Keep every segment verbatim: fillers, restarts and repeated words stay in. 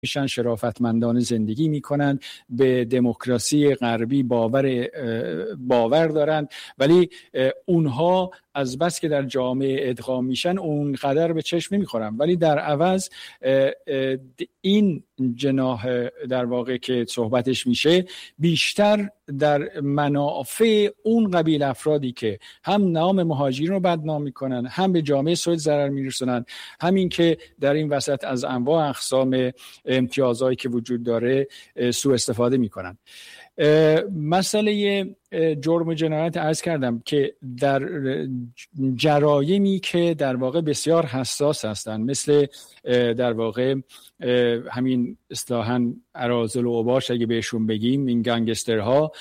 میشن، شرافتمندانه زندگی میکنند، به دموکراسی غربی باور باور دارند، ولی اونها از بس که در جامعه ادغام میشن اونقدر به چشم نمیخورن، ولی در عوض این جناح در واقع که صحبتش میشه بیشتر در منافع اون قبیل افرادی که هم نام مهاجرین رو بدنام میکنن، هم به جامعه سوئد ضرر میرسونن، همین که در این وسط از انواع اقسام امتیازهایی که وجود داره سوء استفاده میکنن. مسئله جرم و جنایت عرض کردم که در جرایمی که در واقع بسیار حساس هستند، مثل در واقع همین اصطلاحاً اراذل و اوباش اگه بهشون بگیم، این گنگسترها،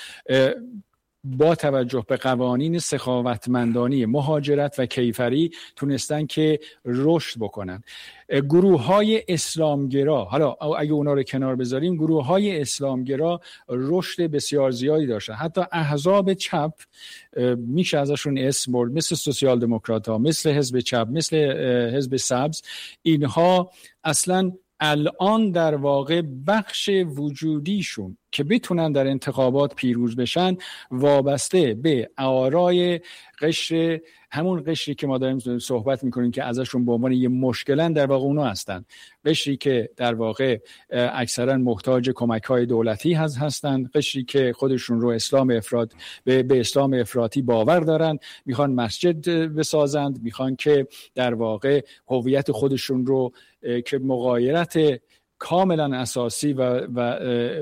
با توجه به قوانین سخاوتمندانه مهاجرت و کیفری تونستن که رشد بکنن. گروه های اسلامگرا، حالا اگه اونا رو کنار بذاریم، گروه های اسلامگرا رشد بسیار زیادی داشتن. حتی احزاب چپ میشه ازشون اسم برد، مثل سوسیال دموکرات ها، مثل حزب چپ، مثل حزب سبز، اینها اصلا الان در واقع بخش وجودیشون که بتونن در انتخابات پیروز بشن وابسته به آرای قشر، همون قشری که ما داریم صحبت میکنیم که ازشون به عنوان یه مشکلن، در واقع اونا هستن. قشری که در واقع اکثرا محتاج کمک‌های دولتی هستند، قشری که خودشون رو اسلام افراط به, به اسلام افراطی باور دارن، میخوان مسجد بسازند، میخوان که در واقع هویت خودشون رو که مغایرت کاملا اساسی و, و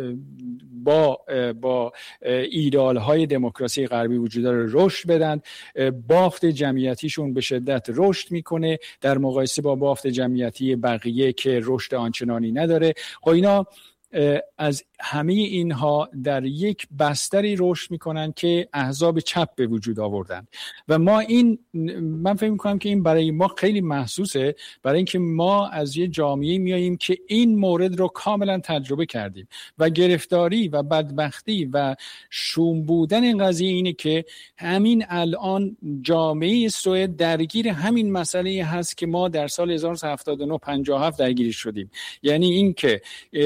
با با ایدئال‌های دموکراسی غربی وجود داره رشد بدن. بافت جمعیتیشون به شدت رشد میکنه در مقایسه با بافت جمعیتی بقیه که رشد آنچنانی نداره. خب اینا از همه اینها در یک بستری رشد میکنن که احزاب چپ به وجود آوردن و ما این من فکر میکنم که این برای ما خیلی محسوسه، برای اینکه ما از یه جامعه میاییم که این مورد رو کاملا تجربه کردیم و گرفتاری و بدبختی و شوم بودن این قضیه اینه که همین الان جامعه سوئد درگیر همین مسئله هست که ما در سال هزار و نهصد و هفتاد و نه پنجاه و هفت درگیر شدیم. یعنی این که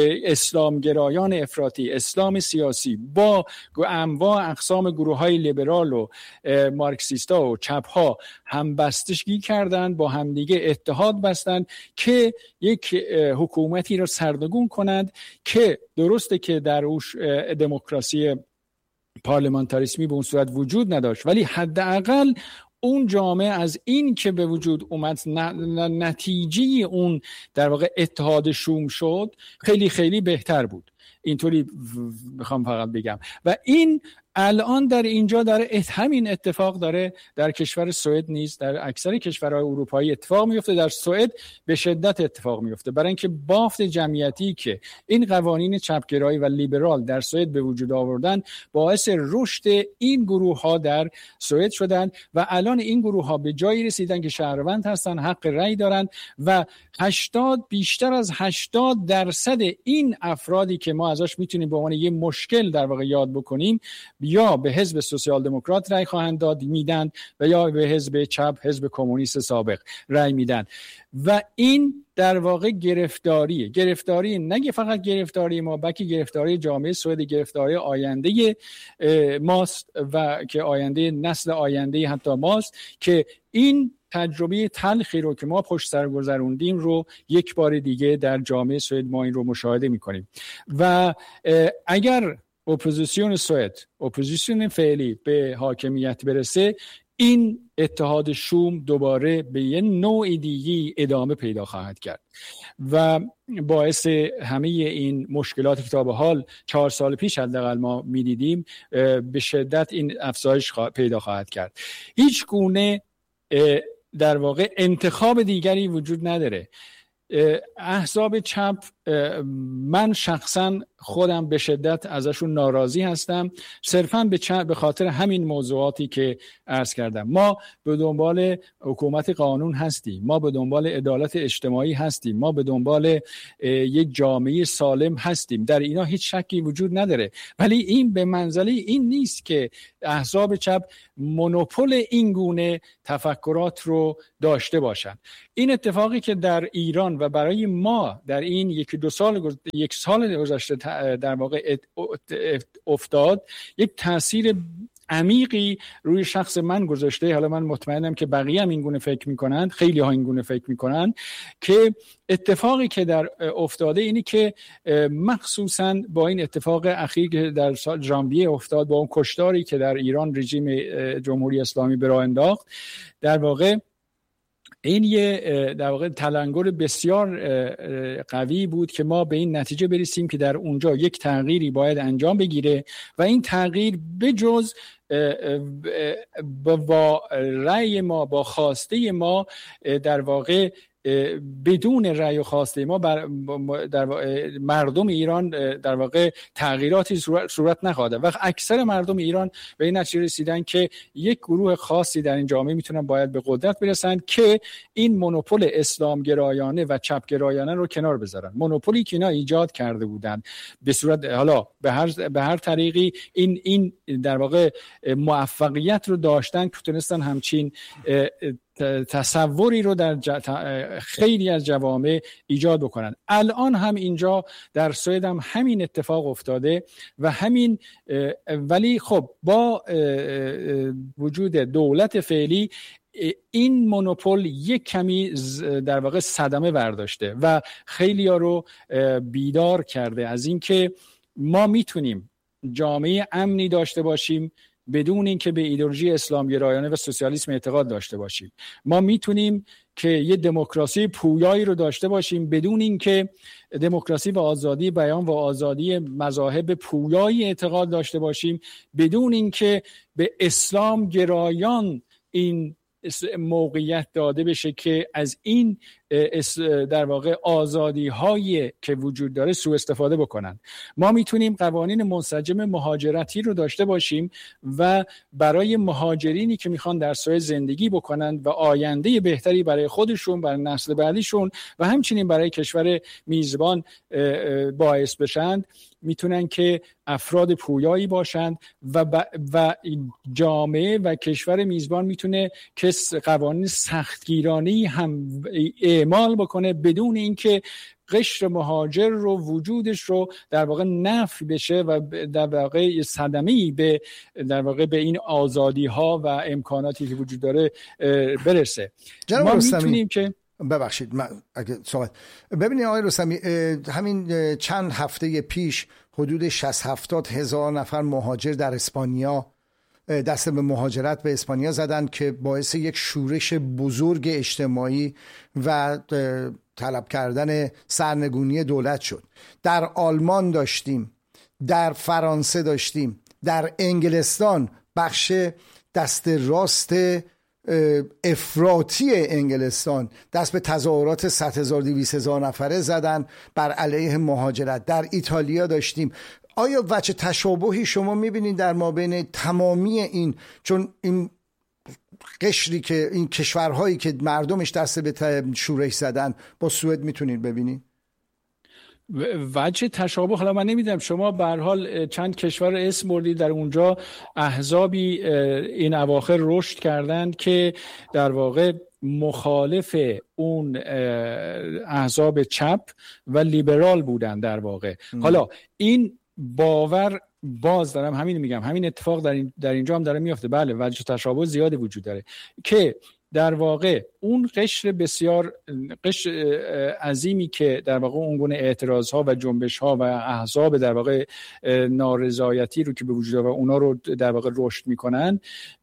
اسلامگرایان افراطی، اسلام سیاسی با انواع اقسام گروه‌های لیبرال و مارکسیستا و چپ‌ها هم بستگی کردند، با همدیگه اتحاد بستند که یک حکومتی را سرنگون کنند که درسته که در اوش دموکراسی پارلمانتاریسمی به اون صورت وجود نداشت، ولی حداقل اون جامعه از این که به وجود اومد نتیجه اون در واقع اتحاد شوم شد خیلی خیلی بهتر بود. اینطوری میخوام فقط بگم و این الان در اینجا داره همین اتفاق داره در کشور سوئد نیز در اکثر کشورهای اروپایی اتفاق میفته، در سوئد به شدت اتفاق میفته، برای اینکه بافت جمعیتی که این قوانین چپگرایی و لیبرال در سوئد به وجود آوردن باعث رشد این گروه ها در سوئد شدن و الان این گروه ها به جایی رسیدن که شهروند هستن، حق رأی دارن و هشتاد بیشتر از هشتاد درصد این افرادی که ما ازش میتونیم به عنوان یه مشکل در واقع یاد بکنیم یا به حزب سوسیال دموکرات رأی خواهند داد میدن و یا به حزب چپ، حزب کمونیست سابق رأی میدن و این در واقع گرفتاریه. گرفتاری نگه فقط گرفتاری ما، بلکه گرفتاری جامعه سوئد، گرفتاری آینده ماست و که آینده نسل آینده حتی ماست که این تجربه تلخی رو که ما پشت سر گذروندیم رو یک بار دیگه در جامعه سوئد ما این رو مشاهده میکنیم و اگر اپوزیسیون سوئد، اپوزیسیون فعلی به حاکمیت برسه، این اتحاد شوم دوباره به یه نوع دیگه ادامه پیدا خواهد کرد و باعث همه این مشکلاتی که تا به حال چهار سال پیش حداقل ما میدیدیم به شدت این افزایش پیدا خواهد کرد. هیچ گونه در واقع انتخاب دیگری وجود نداره. احزاب چپ، من شخصا خودم به شدت ازشون ناراضی هستم، صرفا به به خاطر همین موضوعاتی که عرض کردم. ما به دنبال حکومت قانون هستیم، ما به دنبال عدالت اجتماعی هستیم، ما به دنبال یک جامعه سالم هستیم، در اینا هیچ شکی وجود نداره، ولی این به منزله این نیست که احزاب چپ مونوپول این گونه تفکرات رو داشته باشن. این اتفاقی که در ایران و برای ما در این یکی دو سال یک سال گذشته در واقع افتاد، یک تاثیر عمیقی روی شخص من گذاشته. حالا من مطمئنم که بقیه هم این گونه فکر میکنند، خیلی ها این گونه فکر میکنند، که اتفاقی که در افتاده اینی که مخصوصا با این اتفاق اخیر که در سال ژانویه افتاد، با اون کشتاری که در ایران رژیم جمهوری اسلامی به راه انداخت، در واقع این یه در واقع تلنگر بسیار قوی بود که ما به این نتیجه برسیم که در اونجا یک تغییری باید انجام بگیره و این تغییر بجز با رأی ما، با خواسته ما، در واقع بدون رأی و خواسته ما بر در مردم ایران در واقع تغییراتی صورت نخواهد و اکثر مردم ایران به این نتیجه رسیدن که یک گروه خاصی در این جامعه میتونن باید به قدرت برسن که این مونوپول اسلام گرایانه و چپ گرایانه رو کنار بذارن. مونوپولی که اینا ایجاد کرده بودن به صورت، حالا به هر به هر طریقی این این در واقع موفقیت رو داشتن که تونستن همچین تصوری رو در خیلی از جوامع ایجاد بکنن. الان هم اینجا در سوئد هم همین اتفاق افتاده و همین، ولی خب با وجود دولت فعلی این مونوپول یک کمی در واقع صدمه برداشته و خیلی ها رو بیدار کرده از این که ما میتونیم جامعه امنی داشته باشیم بدون اینکه به ایدئولوژی اسلام گرایانه و سوسیالیسم اعتقاد داشته باشیم. ما میتونیم که یه دموکراسی پویایی رو داشته باشیم بدون اینکه دموکراسی و آزادی بیان و آزادی مذاهب پویایی اعتقاد داشته باشیم، بدون اینکه به اسلام گرایان این موقعیت داده بشه که از این در واقع آزادی هایی که وجود داره سوء استفاده بکنن. ما میتونیم قوانین منسجم مهاجرتی رو داشته باشیم و برای مهاجرینی که میخوان در سوئد زندگی بکنن و آینده بهتری برای خودشون، برای نسل بعدیشون و همچنین برای کشور میزبان باعث بشن، میتونن که افراد پویایی باشند و ب... و جامعه و کشور میزبان میتونه که قوانین سختگیرانه‌ای هم اعمال بکنه بدون اینکه قشر مهاجر رو وجودش رو در واقع نفی بشه و در واقع صدمه‌ای به در واقع به این آزادی ها و امکاناتی که وجود داره برسه. ما میتونیم که ببخشید من اگه صحبت ببینید آقای رستمی، همین چند هفته پیش حدود شصت هفتاد هزار نفر مهاجر در اسپانیا دست به مهاجرت به اسپانیا زدن که باعث یک شورش بزرگ اجتماعی و طلب کردن سرنگونی دولت شد. در آلمان داشتیم، در فرانسه داشتیم، در انگلستان بخش دست راست افراطی انگلستان دست به تظاهرات صد هزار دویست هزار نفره زدن بر علیه مهاجرت. در ایتالیا داشتیم. آیا وجه تشابهی شما میبینید در مابین تمامی این، چون این قشری که این کشورهایی که مردمش دست به شورش زدن با سوئد میتونید ببینید؟ وجه تشابه حالا من نمیدونم، شما به هر حال چند کشور اسم بردید، در اونجا احزابی این اواخر رشد کردند که در واقع مخالف اون احزاب چپ و لیبرال بودن در واقع. ام. حالا این باور باز دارم همین میگم، همین اتفاق در, این در اینجا هم داره میفته. بله وجه تشابه زیادی وجود داره که در واقع اون قشر بسیار قشر عظیمی که در واقع اون گونه اعتراض ها و جنبش ها و احزاب در واقع نارضایتی رو که به وجود آورد اونا رو در واقع رشد میکنن،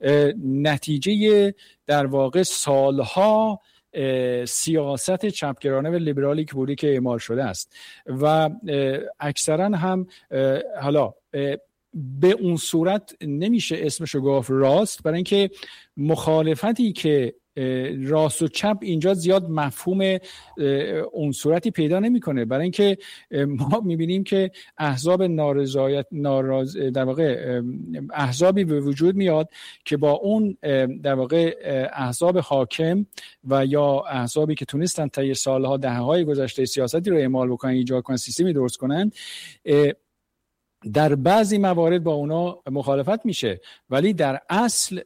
نتیجه در واقع سالها سیاست چپگرانه و لیبرالی که بوده که اعمال شده است و اکثرا هم حالا به اون صورت نمیشه اسمشو گفت راست، برای اینکه مخالفتی که راست و چپ اینجا زیاد مفهوم اون صورتی پیدا نمیکنه، برای اینکه ما میبینیم که احزاب نارضایت ناراض در واقع احزابی به وجود میاد که با اون در واقع احزاب حاکم و یا احزابی که تونستن طی سالها دهه‌های گذشته سیاستی رو اعمال بکنن، ایجاد کنن، سیستمی درست کنن، در بعضی موارد با اونا مخالفت میشه، ولی در اصل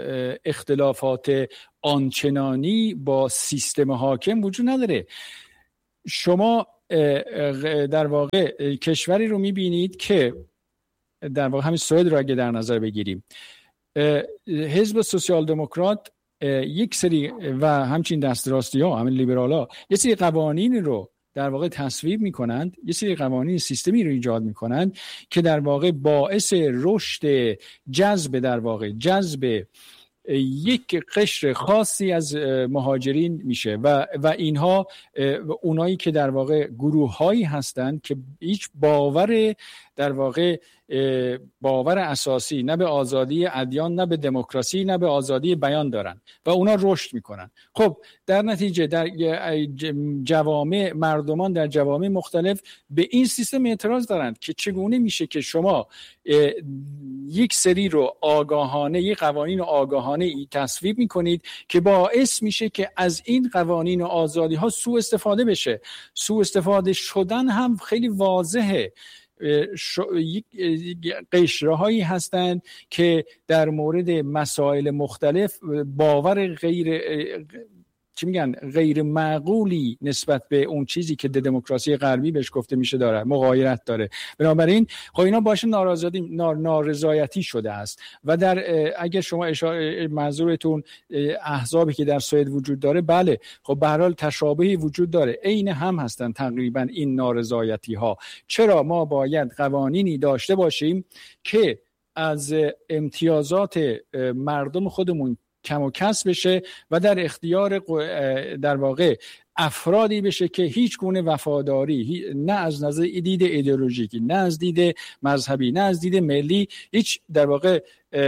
اختلافات آنچنانی با سیستم حاکم وجود نداره. شما در واقع کشوری رو میبینید که در واقع همین سوئد رو اگه در نظر بگیریم، حزب سوسیال دموکرات یک سری و همچین دست راستی ها همین لیبرال ها یه سری قوانین رو در واقع تصویب میکنند، یه سری قوانین سیستمی رو ایجاد میکنند که در واقع باعث رشد جذب در واقع جذب یک قشر خاصی از مهاجرین میشه و و اینها اونایی که در واقع گروه هایی هستند که هیچ باور در واقع باور اساسی نه به آزادی ادیان، نه به دموکراسی، نه به آزادی بیان دارن و اونا رشد میکنن. خب در نتیجه در جوامع مردمان در جوامع مختلف به این سیستم اعتراض دارند که چگونه میشه که شما یک سری رو آگاهانه، یک قوانین آگاهانه ای تصویب میکنید که باعث میشه که از این قوانین و آزادی ها سوء استفاده بشه. سوء استفاده شدن هم خیلی واضحه. قشرهایی هستند که در مورد مسائل مختلف باور غیر چی میگن غیر معقولی نسبت به اون چیزی که دموکراسی غربی بهش گفته میشه داره، مغایرت داره. بنابراین خب اینا باشه نارضایتی نارضایتی شده است و در اگر شما اشاره منظورتون احزابی که در سوئد وجود داره، بله خب به هر حال تشابهی وجود داره، عین هم هستن تقریبا این نارضایتی ها. چرا ما باید قوانینی داشته باشیم که از امتیازات مردم خودمون کم و کس بشه و در اختیار در واقع افرادی بشه که هیچ گونه وفاداری نه از نظر دید ایدئولوژیکی، نه از دید مذهبی، نه از دید ملی، هیچ در واقع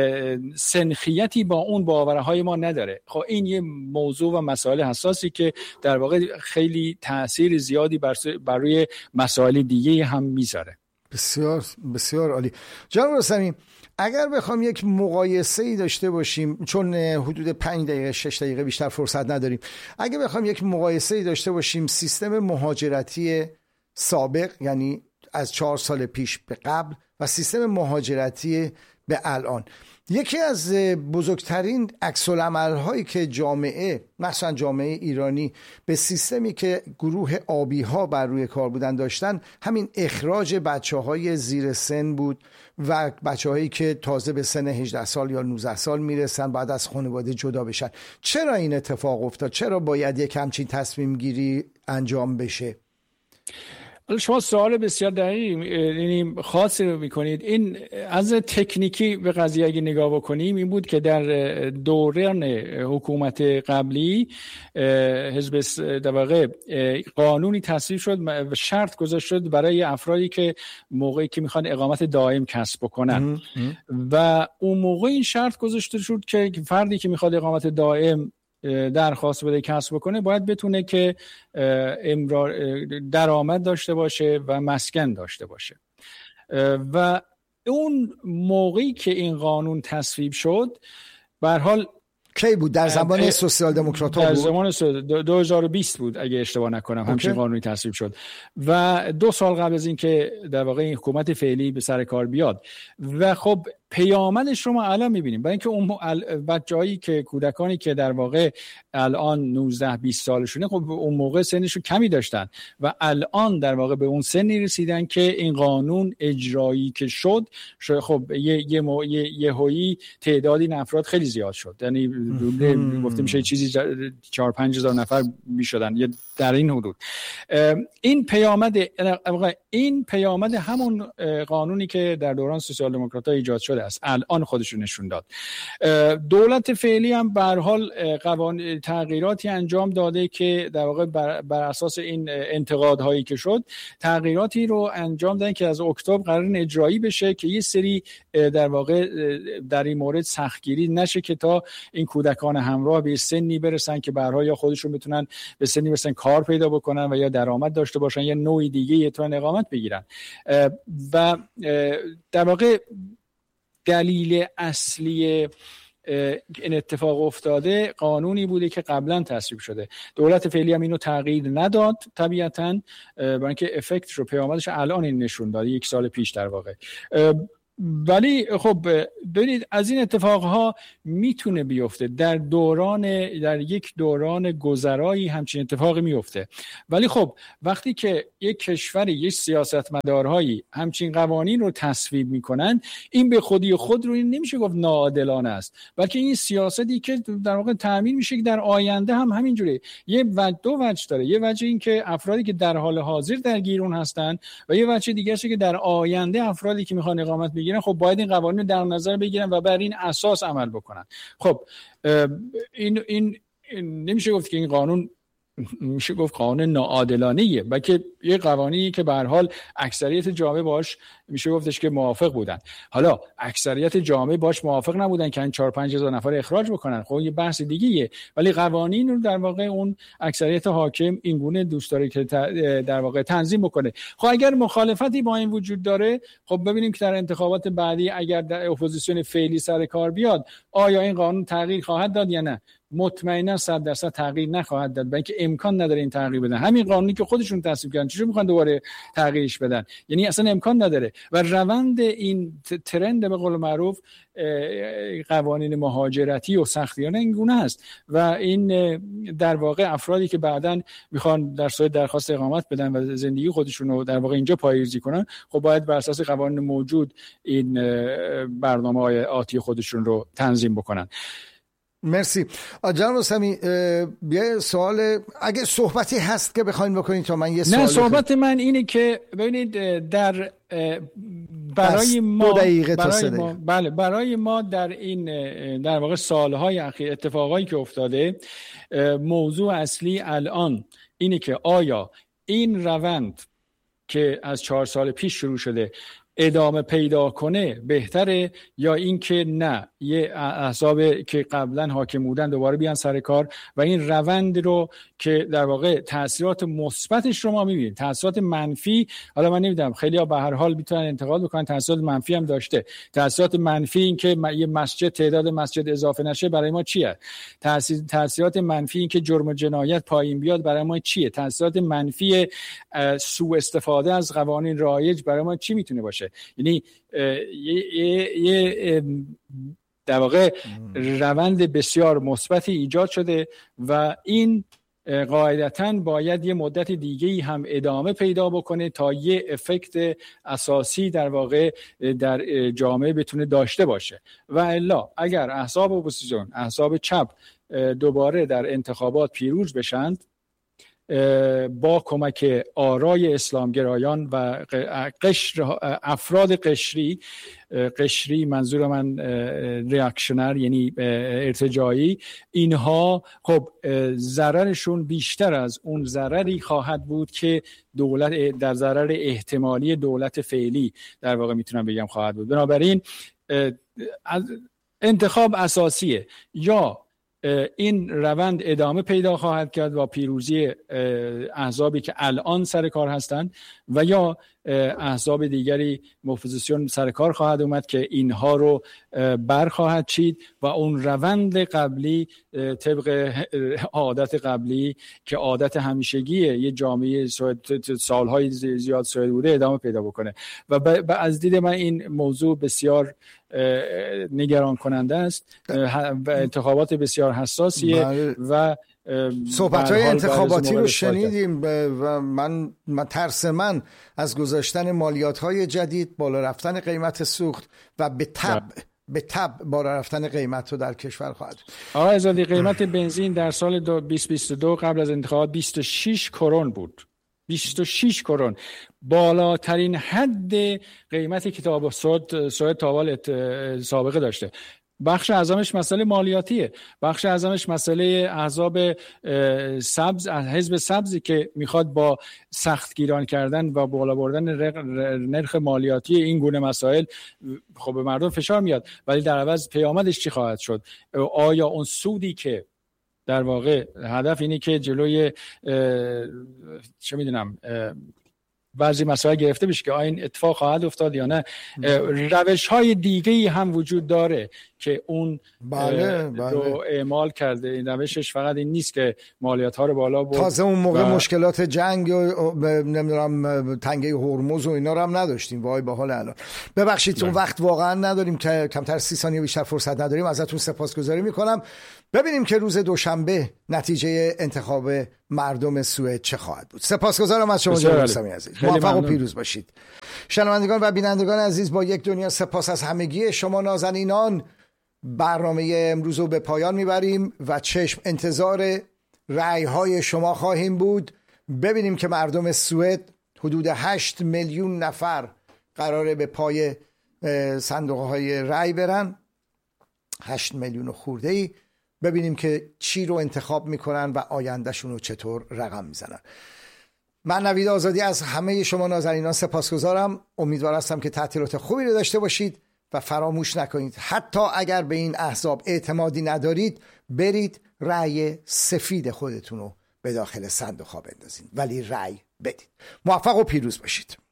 سنخیتی با اون باورهای ما نداره. خب این یه موضوع و مسائل حساسی که در واقع خیلی تأثیر زیادی بر روی مسائل دیگه هم میذاره. بسیار بسیار عالی. جناب رستمی، اگر بخوام یک مقایسه ای داشته باشیم، چون حدود پنج دقیقه شش دقیقه بیشتر فرصت نداریم، اگر بخوام یک مقایسه ای داشته باشیم سیستم مهاجرتی سابق، یعنی از چهار سال پیش به قبل، و سیستم مهاجرتی به الان، یکی از بزرگترین عکس‌العمل هایی که جامعه مثلا جامعه ایرانی به سیستمی که گروه آبی ها بر روی کار بودن داشتن، همین اخراج بچه های زیر سن بود و بچه هایی که تازه به سن هجده سال یا نوزده سال میرسن بعد از خانواده جدا بشن. چرا این اتفاق افتاد؟ چرا باید یک همچین تصمیم گیری انجام بشه؟ شما سوال بسیار دقیق یعنی خاصی رو میکنید. این از تکنیکی به قضیه اگه نگاه بکنیم این بود که در دوران حکومت قبلی حزب در واقع قانونی تصویب شد و شرط گذاشت شد برای افرادی که موقعی که میخوان اقامت دائم کسب بکنن و اون موقع این شرط گذاشته شد که فردی که میخواد اقامت دائم درخواست بده کسب بکنه باید بتونه که امرار درآمد داشته باشه و مسکن داشته باشه. و اون موقعی که این قانون تصویب شد به هر حال کی بود؟ در زمان سوسیال دموکرات ها بود؟ در زمان دو هزار و بیست بود اگه اشتباه نکنم همچین قانونی تصویب شد و دو سال قبل از این که در واقع این حکومت فعلی به سر کار بیاد. و خب پیامدش رو ما الان می‌بینیم، برای اینکه اون بچه‌هایی که کودکانی که در واقع الان نوزده بیست سالشونه خب اون موقع سنشون کمی داشتن و الان در واقع به اون سنی رسیدن که این قانون اجرایی که شد خب یه یه یه یهویی تعدادی افراد خیلی زیاد شد، یعنی گفته میشه چیزی چهار پنج هزار نفر میشدن یا در این حدود. این پیامد این پیامد همون قانونی که در دوران سوسیال دموکرات‌ها ایجاد شده است الان خودش رو نشون داد. دولت فعلی هم به هر حال قوانین تغییراتی انجام داده که در واقع بر, بر اساس این انتقادهایی که شد تغییراتی رو انجام دادن که از اکتبر قرار اجرایی بشه که یه سری در واقع در این مورد سختگیری نشه که تا این کودکان همراه به سنی برسن که به هر حال یا خودشون بتونن به سنی برسن کار پیدا بکنن و یا درآمد داشته باشن یا نوع دیگه بتونن اقامت بگیرن. و در واقع دلیل اصلی این اتفاق افتاده قانونی بوده که قبلا تصویب شده. دولت فعلی هم اینو تغییر نداد طبیعتاً، برای اینکه افکتش رو پیامدش الان این نشون داد، یک سال پیش در واقع. ولی خب ببینید از این اتفاقها میتونه بیفته در دوران در یک دوران گذرایی همچین اتفاقی میفته. ولی خب وقتی که یک کشوری یک سیاستمدارهایی همچین قوانین رو تصویب میکنن، این به خودی خود رو نمیشه گفت ناعادلانه است، بلکه این سیاستی که در واقع تأمین میشه که در آینده هم همینجوری. یه وجه دو وجه داره. یه وجه این که افرادی که در حال حاضر در گیرون هستن و یه وجه دیگه که در آینده افرادی که میخوان اقامت بگیرن خب باید این قوانین رو در نظر بگیرن و بر این اساس عمل بکنن. خب این این نمیشه گفت که این قانون میشه گفت قانون ناعادلانه‌ایه، بلکه یه قوانینی که به هر حال اکثریت جامعه باش میشه گفتش که موافق بودن. حالا اکثریت جامعه باش موافق نبودن که این چهار پنج هزار نفر اخراج بکنن، خب یه بحث دیگه‌ایه، ولی قوانین رو در واقع اون اکثریت حاکم این گونه دوست داره که در واقع تنظیم بکنه. خب اگر مخالفتی با این وجود داره، خب ببینیم که در انتخابات بعدی اگر در اپوزیسیون فعلی سر کار بیاد، آیا این قانون تغییر خواهد داد یا نه؟ مطمئنا صد درصد تغییر نخواهد داد، بلکه امکان نداره این تغییر بدن. همین قانونی که خودشون تصویب کردن چجوری میخوان دوباره تغییرش بدن؟ یعنی اصلا امکان نداره. و روند این ترند به قول معروف قوانین مهاجرتی و سختیانه این گونه است و این در واقع افرادی که بعداً میخوان در صورت درخواست اقامت بدن و زندگی خودشون رو در واقع اینجا پایه‌ریزی کنن، خب باید بر اساس قوانین موجود این برنامه‌های آتی خودشون رو تنظیم بکنن. مرسی. جناب رستمی، یه سوال اگه صحبتی هست که بخواید بکنید تا من یه سوال. نه، صحبت من اینه که ببینید در برای ما برای ما بله برای ما در این در واقع سالهای اخیر اتفاقایی که افتاده، موضوع اصلی الان اینه که آیا این روند که از چهار سال پیش شروع شده ادامه پیدا کنه بهتره، یا اینکه نه یه احزاب که قبلا حاکم بودن دوباره بیان سر کار و این روند رو که در واقع تاثیرات مثبتش رو ما می‌بینیم، تاثیرات منفی حالا من نمیدونم خیلی‌ها به هر حال میتونن انتقاد بکنن، تاثیرات منفی هم داشته. تاثیرات منفی این که یه مسجد تعداد مسجد اضافه نشه برای ما چیه؟ تاثیر تاثیرات منفی این که جرم و جنایت پایین بیاد برای ما چیه؟ تاثیرات منفی سوء استفاده از قوانین رایج برای ما چی میتونه باشه؟ یعنی یه یه در واقع روند بسیار مثبتی ایجاد شده و این قاعدتاً باید یه مدت دیگه‌ای هم ادامه پیدا بکنه تا یه افکت اساسی در واقع در جامعه بتونه داشته باشه. و الا اگر احزاب اپوزیسیون، احزاب چپ دوباره در انتخابات پیروز بشند با کمک آرای اسلامگرایان و قشر افراد قشری قشری منظور من ریاکشنر یعنی ارتجاعی، اینها خب ضررشون بیشتر از اون ضرری خواهد بود که دولت در ضرر احتمالی دولت فعلی در واقع میتونم بگم خواهد بود. بنابراین انتخاب اساسیه، یا این روند ادامه پیدا خواهد کرد با پیروزی احزابی که الان سر کار هستند و یا احزاب دیگری اپوزیسیون سر کار خواهد اومد که اینها رو برخواهد چید و اون روند قبلی طبق عادت قبلی که عادت همیشگیه یه جامعه سالهای زیاد سوئد بوده ادامه پیدا بکنه. و از دید من این موضوع بسیار نگران کننده است و انتخابات بسیار حساسیه و صحبت‌های انتخاباتی رو شنیدیم و من, من ترس من از گذاشتن مالیات‌های جدید، بالا رفتن قیمت سوخت و به تبع به تبع بالا رفتن قیمت رو در کشور خواهد. آقای آزادی، قیمت بنزین در سال بیست بیست و دو قبل از انتخابات بیست و شش کرون بود. بیست و شش کرون، بالاترین حد قیمتی که تا سوئد سوئد تا سابقه داشته. بخش اعظمش مسئله مالیاتیه، بخش اعظمش مسئله احزاب سبز، حزب سبزی که میخواد با سخت گیران کردن و بالا بردن نرخ مالیاتی این گونه مسائل خب به مردم فشار میاد، ولی در عوض پیامدش چی خواهد شد؟ آیا اون سودی که در واقع هدف اینه که جلوی چه میدونم بعضی مسائل گرفته بشه که این اتفاق خواهد افتاد یا نه، روش های دیگه‌ای هم وجود داره که اون بله، بله. رو اعمال کرده. این روشش فقط این نیست که مالیات ها رو بالا برد. تازه اون موقع و... مشکلات جنگ و نمیدونم تنگه هرمز و اینا رو هم نداشتیم. وای به حال الان. ببخشید چون وقت واقعا نداریم که کمتر سی ثانیه بیشتر فرصت نداریم، ازتون سپاسگزاری میکنم. ببینیم که روز دوشنبه نتیجه انتخاب مردم سوئد چه خواهد بود. سپاسگزارم از شما جناب رستمی عزیز. موفق و پیروز باشید. شنوندگان و بینندگان عزیز، با یک دنیا سپاس از همگی شما نازنینان، برنامه امروز رو به پایان میبریم و چشم انتظار رأی های شما خواهیم بود. ببینیم که مردم سوئد حدود هشت میلیون نفر قراره به پای صندوق های رأی برن، هشت میلیون خورده ای. ببینیم که چی رو انتخاب میکنن و آیندهشون رو چطور رقم میزنن. من نوید آزادی از همه شما نازنینان سپاسگزارم. امیدوار هستم که تعطیلات خوبی رو داشته باشید و فراموش نکنید حتی اگر به این احزاب اعتمادی ندارید، برید رأی سفید خودتون رو به داخل صندوق ها بندازید، ولی رأی بدید. موفق و پیروز باشید.